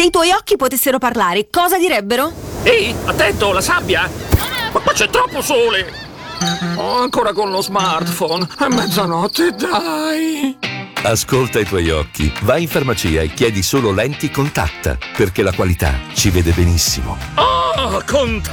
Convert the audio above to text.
Se i tuoi occhi potessero parlare, cosa direbbero? Ehi, attento, la sabbia! Ma qua c'è troppo sole! Oh, ancora con lo smartphone. È mezzanotte, dai! Ascolta i tuoi occhi. Vai in farmacia e chiedi solo lenti Contatta, perché la qualità ci vede benissimo. Oh, Contatta!